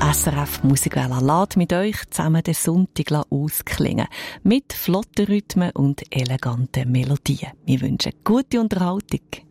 SRF Musikwelle lässt mit euch zusammen den Sonntag ausklingen. Mit flotten Rhythmen und eleganten Melodien. Wir wünschen gute Unterhaltung.